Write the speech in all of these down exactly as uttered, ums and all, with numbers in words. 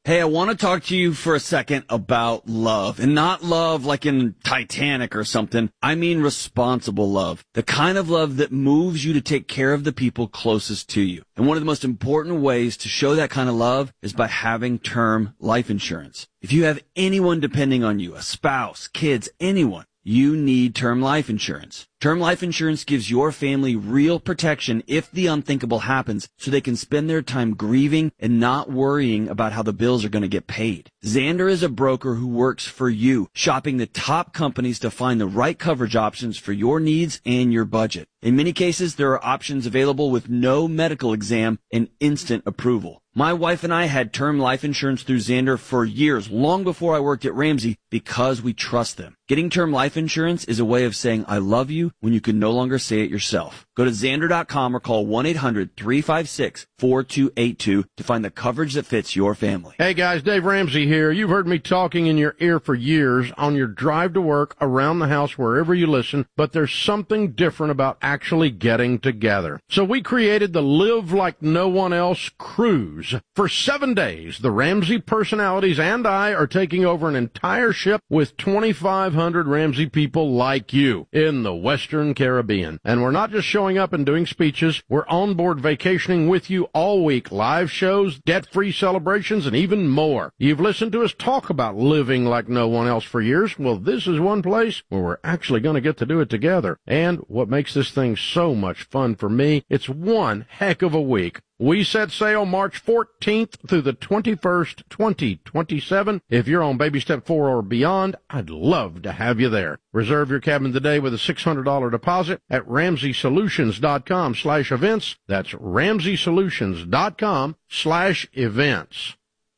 Hey, I want to talk to you for a second about love, and not love like in Titanic or something. I mean responsible love, the kind of love that moves you to take care of the people closest to you. And one of the most important ways to show that kind of love is by having term life insurance. If you have anyone depending on you, a spouse, kids, anyone, you need term life insurance. Term life insurance gives your family real protection if the unthinkable happens, so they can spend their time grieving and not worrying about how the bills are going to get paid. Xander is a broker who works for you, shopping the top companies to find the right coverage options for your needs and your budget. In many cases, there are options available with no medical exam and instant approval. My wife and I had term life insurance through Xander for years, long before I worked at Ramsey, because we trust them. Getting term life insurance is a way of saying I love you when you can no longer say it yourself. Go to Xander dot com or call one eight hundred three five six four two eight two to find the coverage that fits your family. Hey guys, Dave Ramsey here. You've heard me talking in your ear for years on your drive to work, around the house, wherever you listen, but there's something different about actually getting together. So we created the Live Like No One Else cruise. For seven days, the Ramsey personalities and I are taking over an entire ship with twenty-five hundred Ramsey people like you in the Western Caribbean. And we're not just showing up and doing speeches. We're on board vacationing with you all week. Live shows, debt-free celebrations, and even more. You've listened to us talk about living like no one else for years. Well, this is one place where we're actually going to get to do it together. And what makes this thing so much fun for me, it's one heck of a week. We set sail March fourteenth through the twenty-first, twenty twenty-seven. If you're on baby step four or beyond, I'd love to have you there. Reserve your cabin today with a six hundred dollars deposit at ramsey solutions dot com slash events. That's ramsey solutions dot com slash events.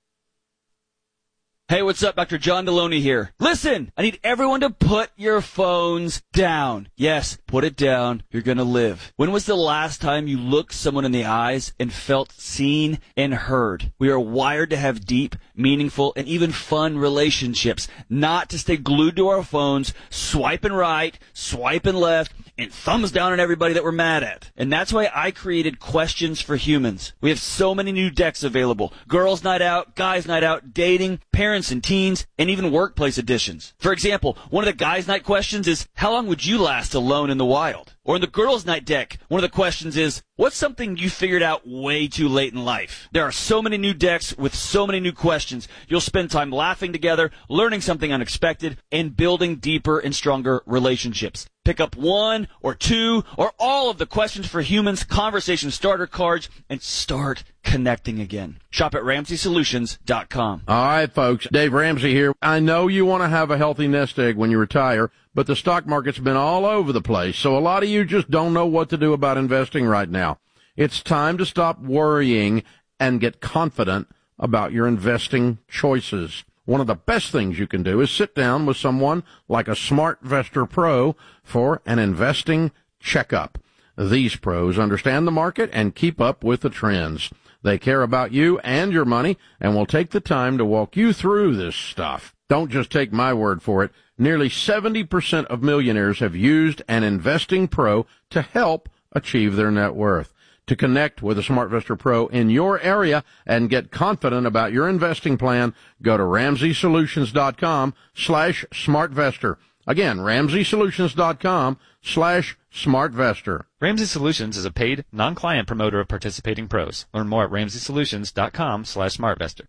Hey, what's up? Doctor John Deloney here. Listen, I need everyone to put your phones down. Yes, put it down. You're going to live. When was the last time you looked someone in the eyes and felt seen and heard? We are wired to have deep, meaningful, and even fun relationships, not to stay glued to our phones, swiping right, swiping left, and thumbs down on everybody that we're mad at. And that's why I created Questions for Humans. We have so many new decks available. Girls Night Out, Guys Night Out, Dating, Parents and Teens, and even Workplace editions. For example, one of the Guys Night questions is, how long would you last alone in the wild? Or in the Girls Night deck, one of the questions is, what's something you figured out way too late in life? There are so many new decks with so many new questions. You'll spend time laughing together, learning something unexpected, and building deeper and stronger relationships. Pick up one or two or all of the Questions for Humans conversation starter cards and start connecting again. Shop at ramsey solutions dot com. All right, folks. Dave Ramsey here. I know you want to have a healthy nest egg when you retire, but the stock market's been all over the place, so a lot of you just don't know what to do about investing right now. It's time to stop worrying and get confident about your investing choices. One of the best things you can do is sit down with someone like a SmartVestor Pro for an investing checkup. These pros understand the market and keep up with the trends. They care about you and your money and will take the time to walk you through this stuff. Don't just take my word for it. Nearly seventy percent of millionaires have used an investing pro to help achieve their net worth. To connect with a SmartVestor Pro in your area and get confident about your investing plan, go to ramsey solutions dot com slash smartvestor. Again, ramsey solutions dot com slash smartvestor. Ramsey Solutions is a paid, non-client promoter of participating pros. Learn more at ramsey solutions dot com slash smartvestor.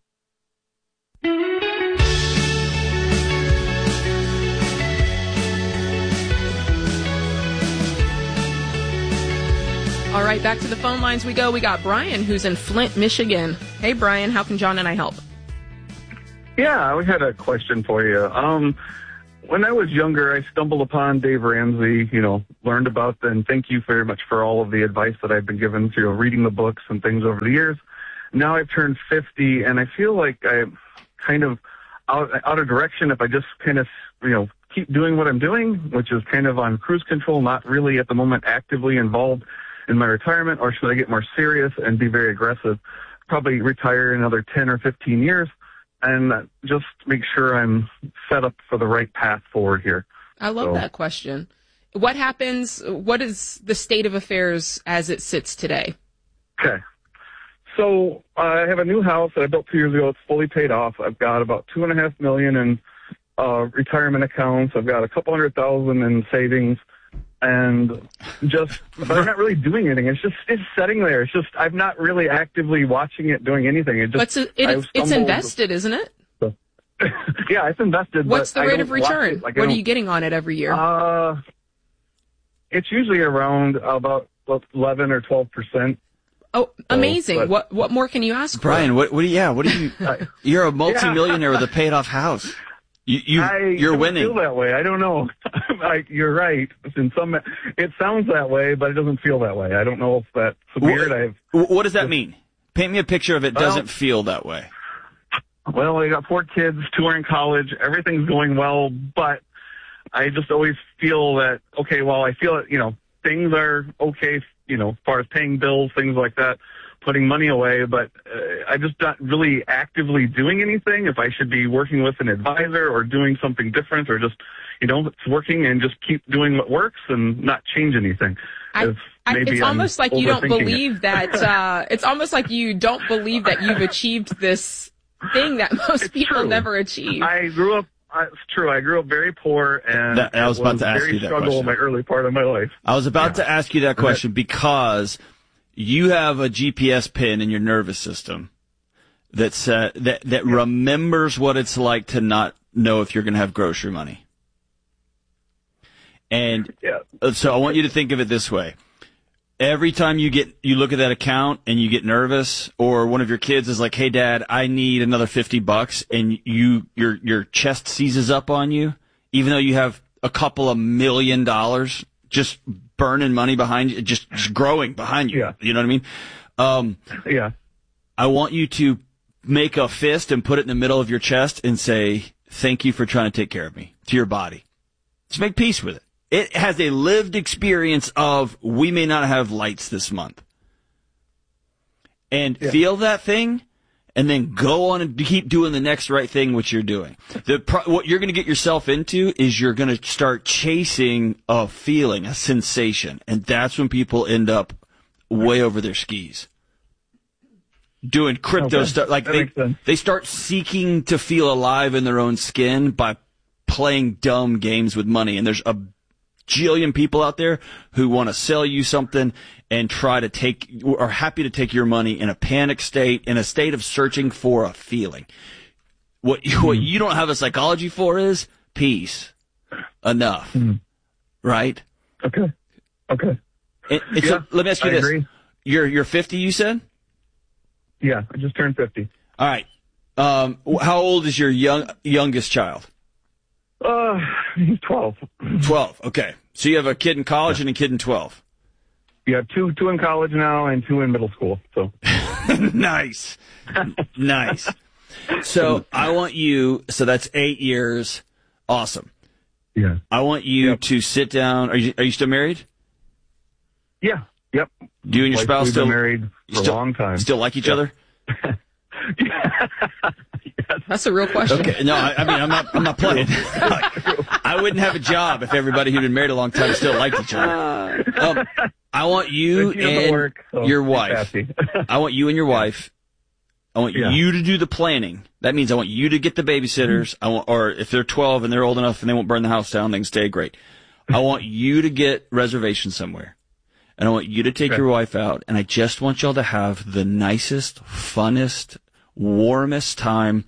All right, back to the phone lines we go. We got Brian, who's in Flint, Michigan. Hey, Brian, how can John and I help? Yeah, we had a question for you. Um, when I was younger, I stumbled upon Dave Ramsey, you know, learned about them. Thank you very much for all of the advice that I've been given through reading the books and things over the years. Now I've turned fifty, and I feel like I'm kind of out, out of direction if I just kind of, you know, keep doing what I'm doing, which is kind of on cruise control, not really at the moment actively involved in my retirement, or should I get more serious and be very aggressive? Probably retire in another ten or fifteen years and just make sure I'm set up for the right path forward here. I love so. that question. What happens, what is the state of affairs as it sits today? Okay. so uh, I have a new house that I built two years ago. It's fully paid off. I've got about two and a half million in uh, retirement accounts. I've got a couple hundred thousand in savings, and just, but I'm not really doing anything. It's just, it's sitting there. It's just, I'm not really actively watching it, doing anything. It just, but it's, it, it's invested, isn't it? So, yeah, it's invested. What's but the I rate don't of return? Like, what are you getting on it every year? Uh, it's usually around about eleven or twelve percent. Oh, amazing! So, but, what what more can you ask for? Brian, what, what do you, yeah, what do you, you're a multimillionaire yeah. with a paid off house. You, you, I you're don't winning. feel that way. I don't know. Like, you're right. In some, it sounds that way, but it doesn't feel that way. I don't know if that's weird. I've, what does that mean? Paint me a picture of it well, doesn't feel that way. Well, I got four kids, two are in college. Everything's going well, but I just always feel that, okay, well, I feel it, you know, things are okay, you know, as far as paying bills, things like that, putting money away, but uh, I'm just not really actively doing anything. If I should be working with an advisor or doing something different, or just, you know, it's working and just keep doing what works and not change anything. I, I, it's I'm almost like you don't believe it. that, uh, it's almost like you don't believe that you've achieved this thing that most it's people true. never achieve. I grew up, uh, it's true, I grew up very poor, and that, I was about to ask very you that struggle question. in my early part of my life. I was about yeah. to ask you that question because you have a G P S pin in your nervous system that's, uh, that, that yeah. remembers what it's like to not know if you're going to have grocery money. And yeah. so I want you to think of it this way. Every time you get, you look at that account and you get nervous, or one of your kids is like, "Hey Dad, I need another fifty bucks," and you, your, your chest seizes up on you, even though you have a couple of million dollars just burning money behind you, just, just growing behind you. Yeah. You know what I mean? Um, yeah. I want you to make a fist and put it in the middle of your chest and say, "Thank you for trying to take care of me," to your body. Just make peace with it. It has a lived experience of, we may not have lights this month. And yeah. feel that thing, and then go on and keep doing the next right thing, which you're doing. The pro- what you're going to get yourself into is you're going to start chasing a feeling, a sensation. And that's when people end up way over their skis. Doing crypto okay. stuff. Like they, they start seeking to feel alive in their own skin by playing dumb games with money. And there's a jillion people out there who want to sell you something and try to take, are happy to take your money in a panic state, in a state of searching for a feeling. What you, mm. what you don't have a psychology for is peace. Enough. Mm. Right? Okay. Okay. And, and yeah, so let me ask you I this. Agree. You're, you're fifty, you said? Yeah, I just turned fifty. All right. Um, how old is your young, youngest child? Uh, he's twelve. twelve, okay. So you have a kid in college yeah. and a kid in twelve. You have two, two in college now and two in middle school, so. Nice. Nice. So I want you, so that's eight years. Awesome. Yeah. I want you yep. to sit down. Are you, are you still married? Yeah. Yep. You and your like spouse we've still been married for still, a long time. Still like each yeah. other? yes. That's a real question. Okay. No, I, I mean, I'm not, I'm not playing. I wouldn't have a job if everybody who'd been married a long time still liked each other. Um, I want you and work, so your wife. I want you and your wife. I want yeah. you to do the planning. That means I want you to get the babysitters. I want, or if they're twelve and they're old enough and they won't burn the house down, they can stay. Great. I want you to get reservations somewhere. And I want you to take okay. your wife out, and I just want y'all to have the nicest, funnest, warmest time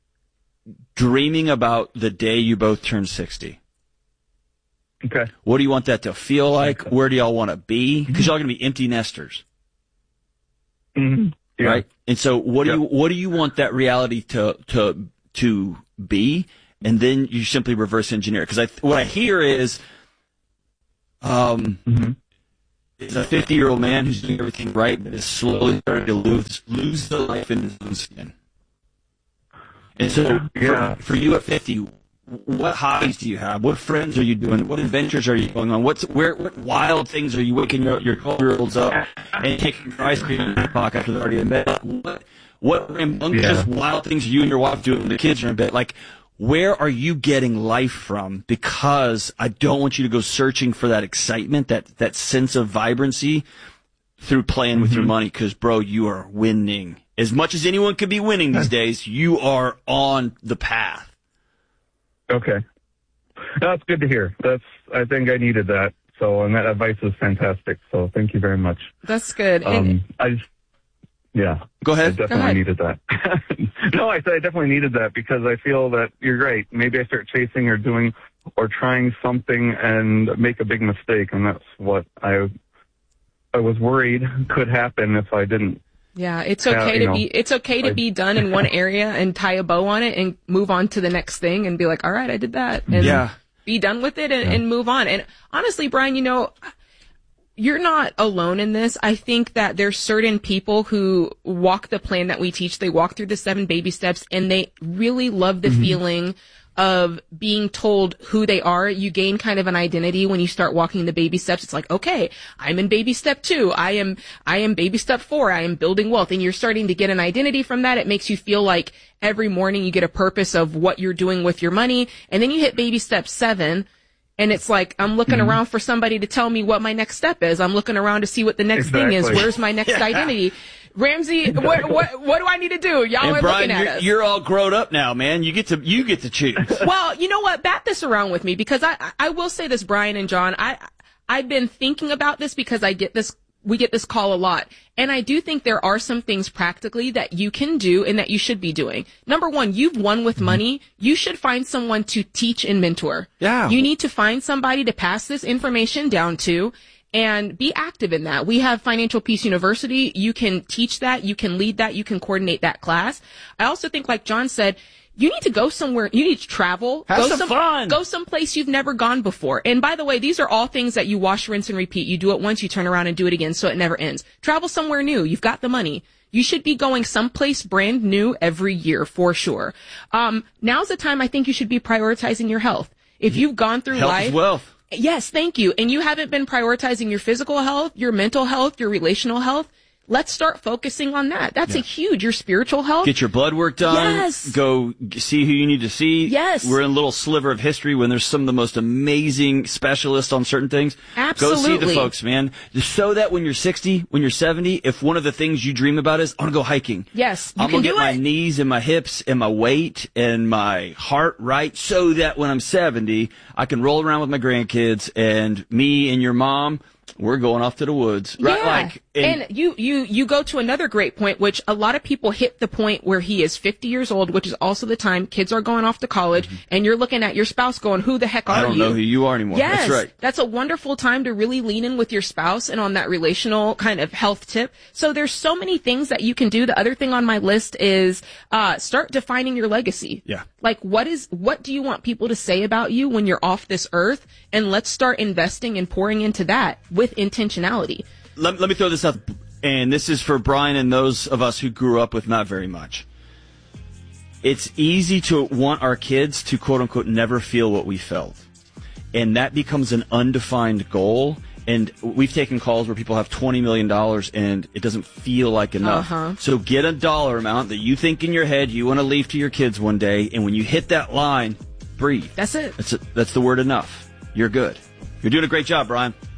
dreaming about the day you both turn sixty. Okay. What do you want that to feel like? Where do y'all want to be? Because y'all are going to be empty nesters. Mm-hmm. Yeah. Right? And so what do yep. you what do you want that reality to to to be? And then you simply reverse engineer. Because I, what I hear is um mm-hmm. is a fifty-year-old man who's doing everything right, but is slowly starting to lose lose the life in his own skin. And so, yeah. for, for you at fifty, what hobbies do you have? What friends are you doing? What adventures are you going on? What's where? What wild things are you waking your your twelve-year-olds up and taking your ice cream in your pocket after they're already in bed? What what rambunctious yeah. wild things are you and your wife doing when the kids are in bed? Like, where are you getting life from? Because I don't want you to go searching for that excitement, that that sense of vibrancy, through playing mm-hmm. with your money because, bro, you are winning. As much as anyone could be winning these days, you are on the path. Okay. That's good to hear. That's, I think I needed that. So, and that advice is fantastic. So thank you very much. That's good. Um, and- I just, yeah. Go ahead. I definitely Go ahead. needed that. No, I said I definitely needed that because I feel that you're right. Maybe I start chasing or doing or trying something and make a big mistake. And that's what I, I was worried could happen if I didn't. Yeah, it's okay Yeah, to know, be it's okay to I, be done in one area and tie a bow on it and move on to the next thing and be like, all right, I did that. And yeah. be done with it and, yeah. and move on. And honestly, Brian, you know, you're not alone in this. I think that there's certain people who walk the plan that we teach. They walk through the seven baby steps and they really love the mm-hmm. feeling of being told who they are. You gain kind of an identity when you start walking the baby steps. It's like, okay, I'm in baby step two. I am, I am baby step four. I am building wealth. And you're starting to get an identity from that. It makes you feel like every morning you get a purpose of what you're doing with your money. And then you hit baby step seven. And it's like, I'm looking mm-hmm. around for somebody to tell me what my next step is. I'm looking around to see what the next exactly. thing is. Where's my next yeah. identity? Ramsey, exactly. what, what, what do I need to do? Y'all and are Brian, looking at you're, us. You're all grown up now, man. You get to, you get to choose. Well, you know what? Bat this around with me because I, I will say this, Brian and John. I, I've been thinking about this because I get this, we get this call a lot. And I do think there are some things practically that you can do and that you should be doing. Number one, you've won with money. You should find someone to teach and mentor. Yeah. You need to find somebody to pass this information down to and be active in that. We have Financial Peace University. You can teach that. You can lead that. You can coordinate that class. I also think, like John said, you need to go somewhere. You need to travel. Have go some, some fun. Go someplace you've never gone before. And by the way, these are all things that you wash, rinse, and repeat. You do it once, you turn around and do it again, so it never ends. Travel somewhere new. You've got the money. You should be going someplace brand new every year for sure. Um, now's the time I think you should be prioritizing your health. If you've gone through health life. Is wealth. Yes, thank you. And you haven't been prioritizing your physical health, your mental health, your relational health. Let's start focusing on that. That's yeah. a huge, your spiritual health. Get your blood work done. Yes. Go see who you need to see. Yes. We're in a little sliver of history when there's some of the most amazing specialists on certain things. Absolutely. Go see the folks, man. So that when you're sixty, when you're seventy, if one of the things you dream about is, I want to go hiking. Yes. You I'm can going to do get it. my knees and my hips and my weight and my heart right so that when I'm seventy, I can roll around with my grandkids and me and your mom, we're going off to the woods. Right? Yeah. Like, and, and you, you, you go to another great point, which a lot of people hit the point where he is fifty years old, which is also the time kids are going off to college, mm-hmm. and you're looking at your spouse going, who the heck are you? I don't you? know who you are anymore. Yes. That's right. That's a wonderful time to really lean in with your spouse and on that relational kind of health tip. So there's so many things that you can do. The other thing on my list is, uh, start defining your legacy. Yeah. Like, what is, what do you want people to say about you when you're off this earth? And let's start investing and pouring into that with intentionality. Let, let me throw this up, and this is for Brian and those of us who grew up with not very much. It's easy to want our kids to, quote unquote, never feel what we felt. And that becomes an undefined goal. And we've taken calls where people have twenty million dollars and it doesn't feel like enough. Uh-huh. So get a dollar amount that you think in your head you want to leave to your kids one day. And when you hit that line, breathe. That's it. That's, a, that's the word enough. You're good. You're doing a great job, Brian.